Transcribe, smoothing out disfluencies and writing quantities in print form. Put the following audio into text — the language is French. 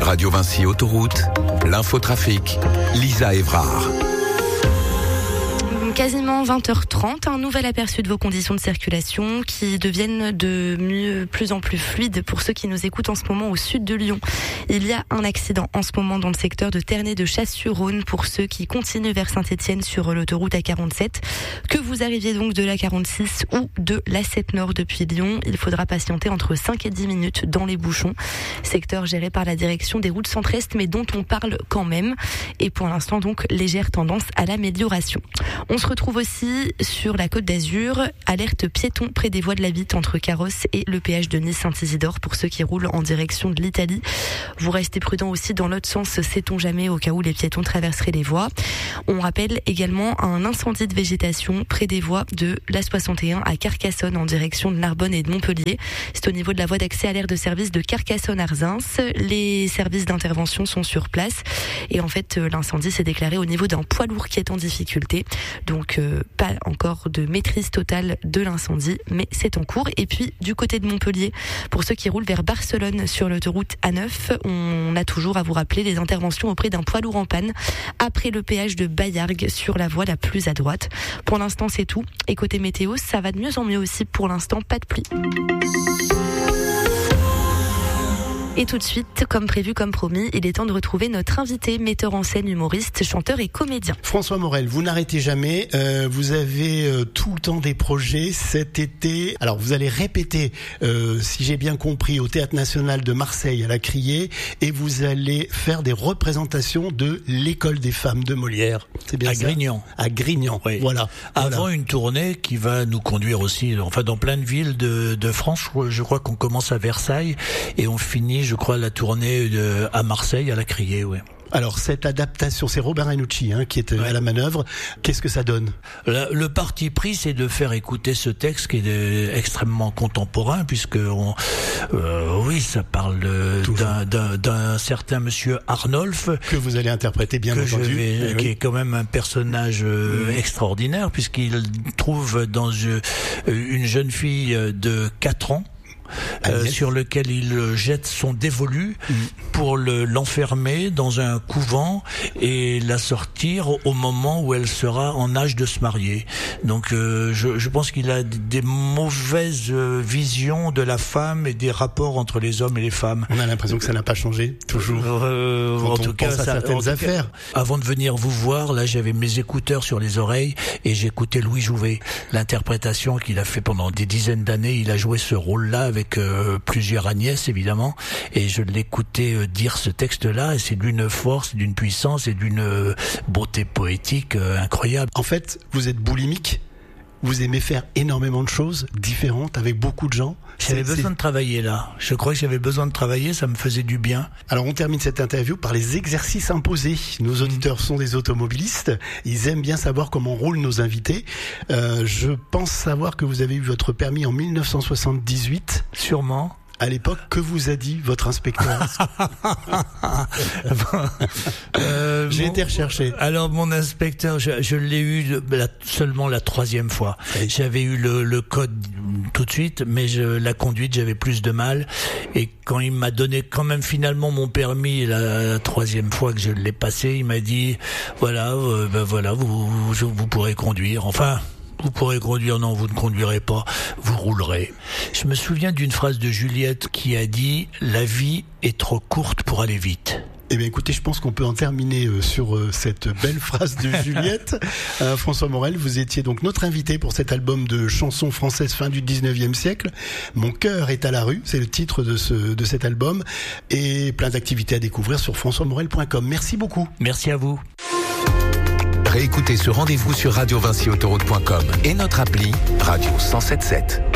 Radio Vinci Autoroute, l'infotrafic, Lisa Évrard. Quasiment 20h30, un nouvel aperçu de vos conditions de circulation qui deviennent de plus en plus fluides pour ceux qui nous écoutent en ce moment au sud de Lyon. Il y a un accident en ce moment dans le secteur de Ternay de Chasse-sur-Rhône pour ceux qui continuent vers Saint-Étienne sur l'autoroute A47. Que vous arriviez donc de l'A46 ou de l'A7 Nord depuis Lyon, il faudra patienter entre 5 et 10 minutes dans les bouchons. Secteur géré par la direction des routes centre-est mais dont on parle quand même. Et pour l'instant donc légère tendance à l'amélioration. On se retrouve aussi sur la Côte d'Azur, alerte piéton près des voies de la Vitte entre Carrosse et le péage de Nice-Saint-Isidore pour ceux qui roulent en direction de l'Italie. Vous restez prudents aussi dans l'autre sens, sait-on jamais, au cas où les piétons traverseraient les voies. On rappelle également un incendie de végétation près des voies de l'A61 à Carcassonne en direction de Narbonne et de Montpellier. C'est au niveau de la voie d'accès à l'aire de service de Carcassonne-Arzins. Les services d'intervention sont sur place et en fait l'incendie s'est déclaré au niveau d'un poids lourd qui est en difficulté. Donc pas encore de maîtrise totale de l'incendie, mais c'est en cours. Et puis du côté de Montpellier, pour ceux qui roulent vers Barcelone sur l'autoroute A9, on a toujours à vous rappeler les interventions auprès d'un poids lourd en panne après le péage de Baillargues sur la voie la plus à droite. Pour l'instant c'est tout. Et côté météo, ça va de mieux en mieux aussi. Pour l'instant, pas de pluie. Et tout de suite, comme prévu, comme promis, il est temps de retrouver notre invité, metteur en scène, humoriste, chanteur et comédien. François Morel, vous n'arrêtez jamais, vous avez tout le temps des projets cet été. Alors vous allez répéter, si j'ai bien compris, au Théâtre National de Marseille à la Criée, et vous allez faire des représentations de l'École des femmes de Molière. C'est bien ça ? Grignan. À Grignan, oui. Voilà. Avant une tournée qui va nous conduire aussi, enfin dans plein de villes de France. Je crois qu'on commence à Versailles et on finit, je crois, la tournée à Marseille, à la Criée, oui. Alors cette adaptation, c'est Robert Ranucci qui est à la manœuvre. Qu'est-ce que ça donne ? Le parti pris, c'est de faire écouter ce texte qui est extrêmement contemporain, puisque oui, ça parle d'un certain monsieur Arnolphe que vous allez interpréter bien entendu, qui est quand même un personnage extraordinaire, puisqu'il trouve dans une jeune fille de 4 ans. Sur lequel il jette son dévolu pour l'enfermer dans un couvent et la sortir au moment où elle sera en âge de se marier. Donc je pense qu'il a des mauvaises visions de la femme et des rapports entre les hommes et les femmes. On a l'impression que ça n'a pas changé, toujours. En tout cas, certaines affaires. Avant de venir vous voir, là j'avais mes écouteurs sur les oreilles et j'écoutais Louis Jouvet, l'interprétation qu'il a fait pendant des dizaines d'années. Il a joué ce rôle-là avec plusieurs Agnès évidemment, et je l'écoutais dire ce texte-là, et c'est d'une force, d'une puissance et d'une beauté poétique incroyable. En fait, vous êtes boulimique. Vous aimez faire énormément de choses différentes avec beaucoup de gens. J'avais besoin de travailler là. Je crois que j'avais besoin de travailler, ça me faisait du bien. Alors on termine cette interview par les exercices imposés. Nos auditeurs sont des automobilistes. Ils aiment bien savoir comment roulent nos invités. Je pense savoir que vous avez eu votre permis en 1978. Sûrement. À l'époque, que vous a dit votre inspecteur ? J'ai été recherché. Alors mon inspecteur, je l'ai eu seulement la 3e fois. Oui. J'avais eu le code tout de suite, mais la conduite, j'avais plus de mal. Et quand il m'a donné quand même finalement mon permis la 3e fois que je l'ai passé, il m'a dit voilà, vous pourrez conduire. Enfin. Vous pourrez conduire, non, vous ne conduirez pas, vous roulerez. Je me souviens d'une phrase de Juliette qui a dit « La vie est trop courte pour aller vite ». Eh bien écoutez, je pense qu'on peut en terminer sur cette belle phrase de Juliette. François Morel, vous étiez donc notre invité pour cet album de chansons françaises fin du 19e siècle. Mon cœur est à la rue, c'est le titre de cet album. Et plein d'activités à découvrir sur françoismorel.com. Merci beaucoup. Merci à vous. Réécoutez ce rendez-vous sur radiovinciautoroute.com et notre appli Radio 107.7.